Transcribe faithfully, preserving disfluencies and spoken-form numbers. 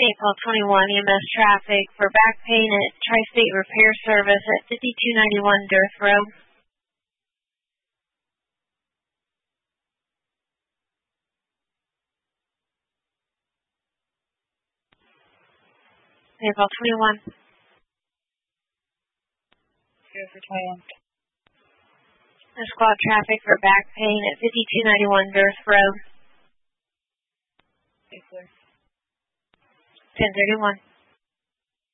eight call twenty-one E M S traffic for back pain at Tri-State Repair Service at fifty-two ninety-one Dearth Road. eight call twenty-one. Go for twenty-one. Squad traffic for back pain at fifty-two ninety-one Dearth Road. Okay, clear. ten thirty-one.